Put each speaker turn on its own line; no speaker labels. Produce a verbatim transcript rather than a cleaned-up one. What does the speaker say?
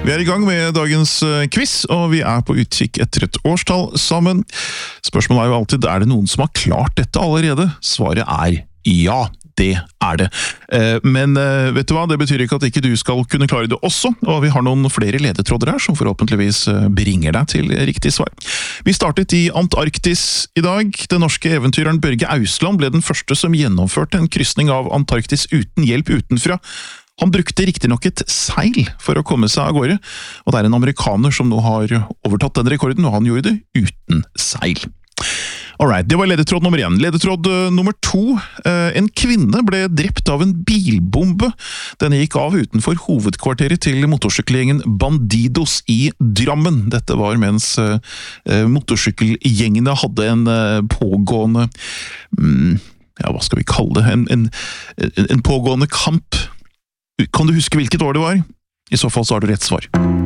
Vi er i gang med dagens quiz, og vi er på utkikk etter et årstall sammen. Spørsmålet er jo alltid, er det noen som har klart dette allerede? Svaret er ja, det er det. Men vet du hva, det betyr ikke at ikke du skal kunne klare det også, og vi har noen flere ledetråder her som forhåpentligvis bringer deg til riktig svar. Vi startet i Antarktis i dag. Den norske eventyreren Børge Ausland ble den første som gjennomførte en kryssning av Antarktis uten hjelp utenfra. Han brukte riktig nok et seil for å komme seg av gårde, og det er en amerikaner som nå har overtatt den rekorden, og han gjorde det uten seil. Alright, det var ledetråd nummer én. Ledetråd nummer to. En kvinne ble drept av en bilbombe. Denne gikk av utenfor hovedkvarteret til motorsykkelgjengen Bandidos i Drammen. Dette var mens motorsykkelgjengene hadde en pågående, ja, hva skal vi kalle det, en, en, en pågående kamp. Kan du huske hvilket år det var? I så fall så har du rett svar.